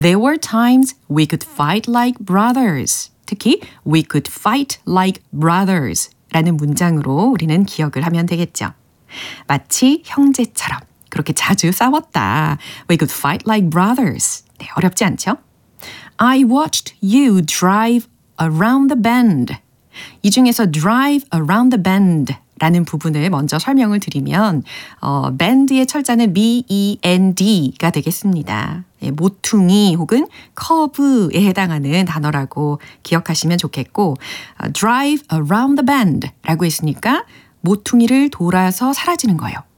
There were times we could fight like brothers. 특히 we could fight like brothers 라는 문장으로 우리는 기억을 하면 되겠죠. 마치 형제처럼 그렇게 자주 싸웠다. We could fight like brothers. 네, 어렵지 않죠? I watched you drive around the bend. 이 중에서 drive around the bend 라는 부분을 먼저 설명을 드리면 band의 철자는 B-E-N-D가 되겠습니다. 예, 모퉁이 혹은 커브에 해당하는 단어라고 기억하시면 좋겠고 drive around the bend 라고 했으니까 모퉁이를 돌아서 사라지는 거예요.